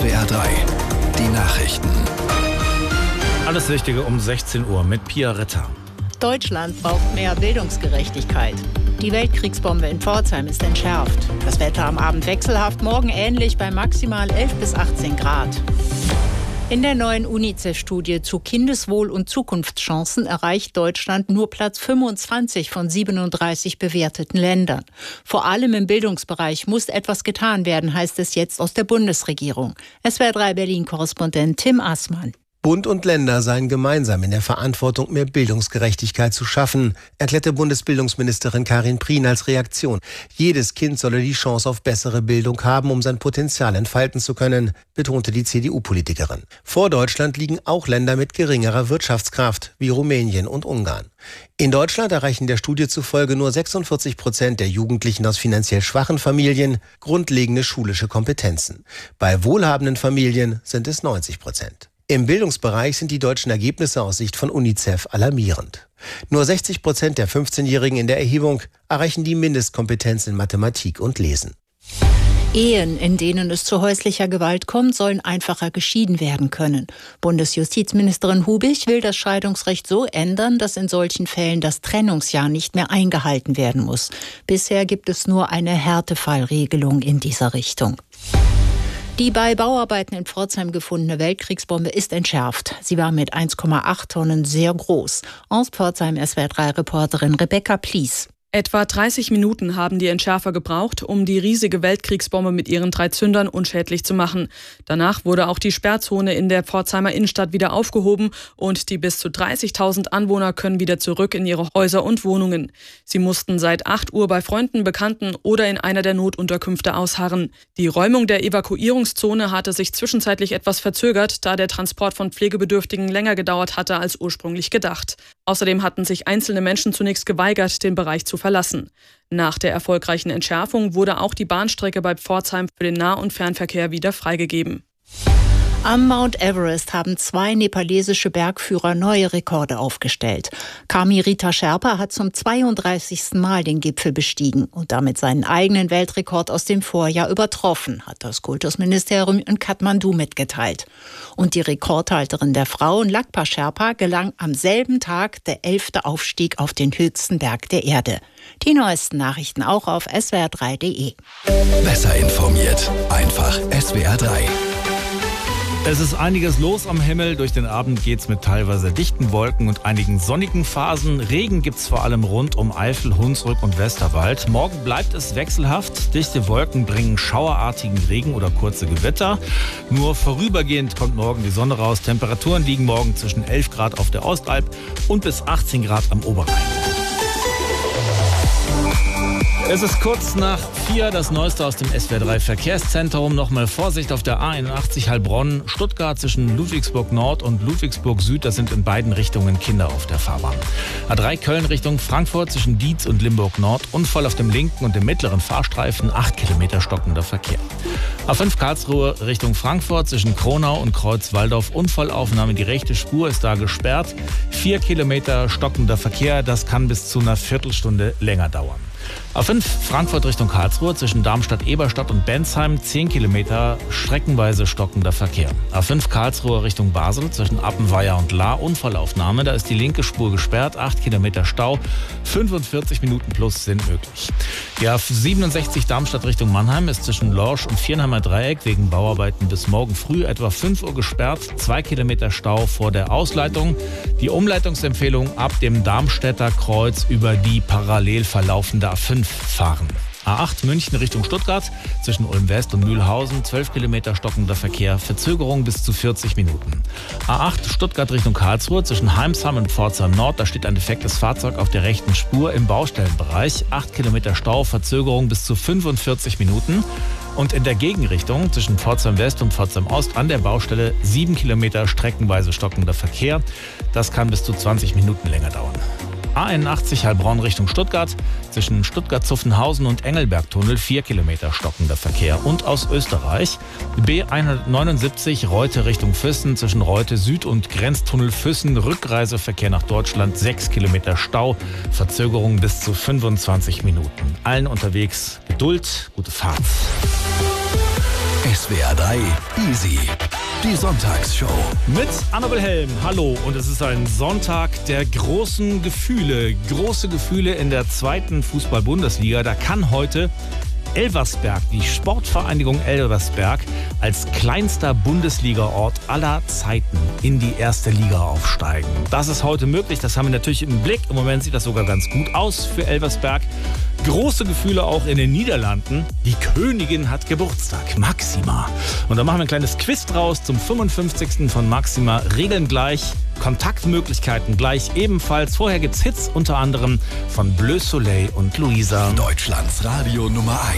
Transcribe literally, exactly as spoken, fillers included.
W R drei, die Nachrichten. Alles Wichtige um sechzehn Uhr mit Pia Ritter. Deutschland braucht mehr Bildungsgerechtigkeit. Die Weltkriegsbombe in Pforzheim ist entschärft. Das Wetter am Abend wechselhaft, morgen ähnlich bei maximal elf bis achtzehn Grad. In der neuen UNICEF-Studie zu Kindeswohl und Zukunftschancen erreicht Deutschland nur Platz fünfundzwanzig von siebenunddreißig bewerteten Ländern. Vor allem im Bildungsbereich muss etwas getan werden, heißt es jetzt aus der Bundesregierung. S W R drei Berlin-Korrespondent Tim Assmann. Bund und Länder seien gemeinsam in der Verantwortung, mehr Bildungsgerechtigkeit zu schaffen, erklärte Bundesbildungsministerin Karin Prien als Reaktion. Jedes Kind solle die Chance auf bessere Bildung haben, um sein Potenzial entfalten zu können, betonte die C D U-Politikerin. Vor Deutschland liegen auch Länder mit geringerer Wirtschaftskraft, wie Rumänien und Ungarn. In Deutschland erreichen der Studie zufolge nur sechsundvierzig Prozent der Jugendlichen aus finanziell schwachen Familien grundlegende schulische Kompetenzen. Bei wohlhabenden Familien sind es neunzig Prozent. Im Bildungsbereich sind die deutschen Ergebnisse aus Sicht von UNICEF alarmierend. Nur sechzig Prozent der fünfzehnjährigen in der Erhebung erreichen die Mindestkompetenz in Mathematik und Lesen. Ehen, in denen es zu häuslicher Gewalt kommt, sollen einfacher geschieden werden können. Bundesjustizministerin Hubich will das Scheidungsrecht so ändern, dass in solchen Fällen das Trennungsjahr nicht mehr eingehalten werden muss. Bisher gibt es nur eine Härtefallregelung in dieser Richtung. Die bei Bauarbeiten in Pforzheim gefundene Weltkriegsbombe ist entschärft. Sie war mit eins Komma acht Tonnen sehr groß. Aus Pforzheim S W R drei Reporterin Rebecca Plies. Etwa dreißig Minuten haben die Entschärfer gebraucht, um die riesige Weltkriegsbombe mit ihren drei Zündern unschädlich zu machen. Danach wurde auch die Sperrzone in der Pforzheimer Innenstadt wieder aufgehoben und die bis zu dreißigtausend Anwohner können wieder zurück in ihre Häuser und Wohnungen. Sie mussten seit acht Uhr bei Freunden, Bekannten oder in einer der Notunterkünfte ausharren. Die Räumung der Evakuierungszone hatte sich zwischenzeitlich etwas verzögert, da der Transport von Pflegebedürftigen länger gedauert hatte als ursprünglich gedacht. Außerdem hatten sich einzelne Menschen zunächst geweigert, den Bereich zu verlassen. Nach der erfolgreichen Entschärfung wurde auch die Bahnstrecke bei Pforzheim für den Nah- und Fernverkehr wieder freigegeben. Am Mount Everest haben zwei nepalesische Bergführer neue Rekorde aufgestellt. Kamirita Sherpa hat zum zweiunddreißigsten Mal den Gipfel bestiegen und damit seinen eigenen Weltrekord aus dem Vorjahr übertroffen, hat das Kultusministerium in Kathmandu mitgeteilt. Und die Rekordhalterin der Frauen, Lakpa Sherpa, gelang am selben Tag der elfte Aufstieg auf den höchsten Berg der Erde. Die neuesten Nachrichten auch auf S W R drei Punkt de. Besser informiert, einfach S W R drei. Es ist einiges los am Himmel. Durch den Abend geht's mit teilweise dichten Wolken und einigen sonnigen Phasen. Regen gibt's vor allem rund um Eifel, Hunsrück und Westerwald. Morgen bleibt es wechselhaft. Dichte Wolken bringen schauerartigen Regen oder kurze Gewitter. Nur vorübergehend kommt morgen die Sonne raus. Temperaturen liegen morgen zwischen elf Grad auf der Ostalb und bis achtzehn Grad am Oberrhein. Es ist kurz nach vier, das Neueste aus dem S W R drei Verkehrszentrum. Nochmal Vorsicht auf der A einundachtzig Heilbronn, Stuttgart zwischen Ludwigsburg Nord und Ludwigsburg Süd. Das sind in beiden Richtungen Kinder auf der Fahrbahn. A drei Köln Richtung Frankfurt zwischen Dietz und Limburg Nord. Unfall auf dem linken und dem mittleren Fahrstreifen, acht Kilometer stockender Verkehr. A fünf Karlsruhe Richtung Frankfurt zwischen Kronau und Kreuz-Walldorf. Unfallaufnahme, die rechte Spur ist da gesperrt. vier Kilometer stockender Verkehr, das kann bis zu einer Viertelstunde länger dauern. A fünf Frankfurt Richtung Karlsruhe zwischen Darmstadt-Eberstadt und Bensheim, zehn Kilometer streckenweise stockender Verkehr. A fünf Karlsruhe Richtung Basel zwischen Appenweier und Lahr, Unfallaufnahme, da ist die linke Spur gesperrt, acht Kilometer Stau, fünfundvierzig Minuten plus sind möglich. Die A siebenundsechzig Darmstadt Richtung Mannheim ist zwischen Lorsch und Viernheimer Dreieck wegen Bauarbeiten bis morgen früh etwa fünf Uhr gesperrt, zwei Kilometer Stau vor der Ausleitung. Die Umleitungsempfehlung ab dem Darmstädter Kreuz über die parallel verlaufende A fünf fahren. A acht München Richtung Stuttgart zwischen Ulm West und Mühlhausen, zwölf Kilometer stockender Verkehr, Verzögerung bis zu vierzig Minuten. A acht Stuttgart Richtung Karlsruhe zwischen Heimsheim und Pforzheim Nord, da steht ein defektes Fahrzeug auf der rechten Spur im Baustellenbereich, acht Kilometer Stau, Verzögerung bis zu fünfundvierzig Minuten. Und in der Gegenrichtung zwischen Pforzheim West und Pforzheim Ost an der Baustelle sieben Kilometer streckenweise stockender Verkehr. Das kann bis zu zwanzig Minuten länger dauern. A einundachtzig Heilbronn Richtung Stuttgart, zwischen Stuttgart-Zuffenhausen und Engelbergtunnel vier Kilometer stockender Verkehr. Und aus Österreich B hundertneunundsiebzig Reute Richtung Füssen, zwischen Reute Süd und Grenztunnel Füssen, Rückreiseverkehr nach Deutschland, sechs Kilometer Stau, Verzögerung bis zu fünfundzwanzig Minuten. Allen unterwegs Geduld, gute Fahrt. S S W R drei Easy. Die Sonntagsshow. Mit Annabel Helm. Hallo. Und es ist ein Sonntag der großen Gefühle. Große Gefühle in der zweiten Fußball-Bundesliga. Da kann heute Elversberg, die Sportvereinigung Elversberg, als kleinster Bundesliga-Ort aller Zeiten in die erste Liga aufsteigen. Das ist heute möglich, das haben wir natürlich im Blick. Im Moment sieht das sogar ganz gut aus für Elversberg. Große Gefühle auch in den Niederlanden. Die Königin hat Geburtstag, Maxima. Und da machen wir ein kleines Quiz draus zum fünfundfünfzigsten von Maxima. Regeln gleich, Kontaktmöglichkeiten gleich ebenfalls. Vorher gibt's Hits, unter anderem von Bleu Soleil und Luisa. Deutschlands Radio Nummer eins.